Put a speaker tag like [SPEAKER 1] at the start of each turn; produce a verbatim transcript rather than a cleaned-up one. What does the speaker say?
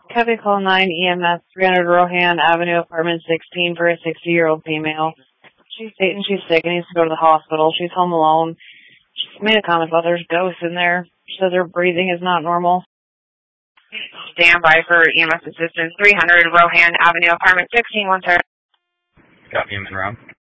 [SPEAKER 1] Copy call nine E M S, three hundred Rohan Avenue, apartment sixteen, for a sixty-year-old female. She's stating she's sick and needs to go to the hospital. She's home alone. She made a comment about there's ghosts in there. She says her breathing is not normal.
[SPEAKER 2] Stand by for E M S assistance, three hundred Rohan Avenue, apartment sixteen, one third.
[SPEAKER 3] Copy, I'm in round.